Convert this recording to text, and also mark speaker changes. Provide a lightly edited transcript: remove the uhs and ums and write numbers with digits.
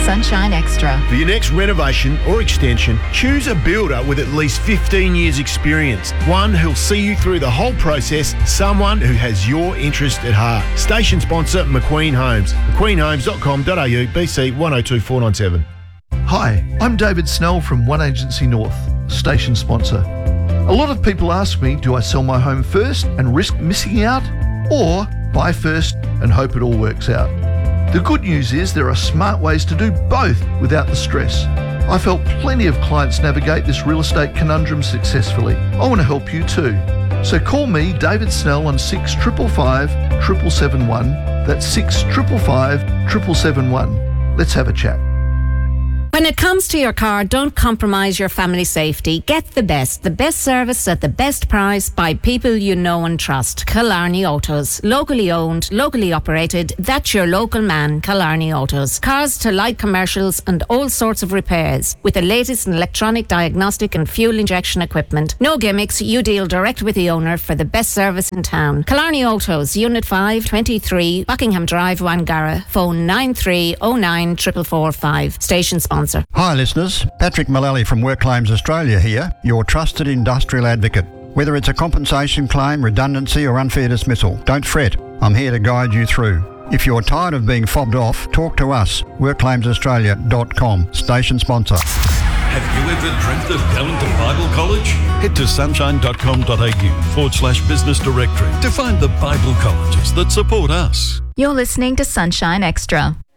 Speaker 1: Sunshine Extra.
Speaker 2: For your next renovation or extension, choose a builder with at least 15 years experience. One who'll see you through the whole process, someone who has your interest at heart. Station sponsor McQueen Homes. McQueenHomes.com.au BC 102497.
Speaker 3: Hi, I'm David Snell from One Agency North, station sponsor. A lot of people ask me, do I sell my home first and risk missing out, or buy first and hope it all works out? The good news is there are smart ways to do both without the stress. I've helped plenty of clients navigate this real estate conundrum successfully. I want to help you too. So call me, David Snell, on 6555 771. That's 6555 771. Let's have a chat.
Speaker 4: When it comes to your car, don't compromise your family safety. Get the best service at the best price by people you know and trust. Killarney Autos. Locally owned, locally operated. That's your local man, Killarney Autos. Cars to light commercials and all sorts of repairs. With the latest in electronic diagnostic and fuel injection equipment. No gimmicks, you deal direct with the owner for the best service in town. Killarney Autos, Unit 5, 23, Buckingham Drive, Wangara. Phone 9309 4445. Station sponsor.
Speaker 5: Hi listeners, Patrick Mullally from Work Claims Australia here, your trusted industrial advocate. Whether it's a compensation claim, redundancy or unfair dismissal, don't fret, I'm here to guide you through. If you're tired of being fobbed off, talk to us, workclaimsaustralia.com, station sponsor.
Speaker 6: Have you ever dreamt of going to Bible College? Head to sunshine.com.au/business directory to find the Bible colleges that support us.
Speaker 1: You're listening to Sunshine Extra.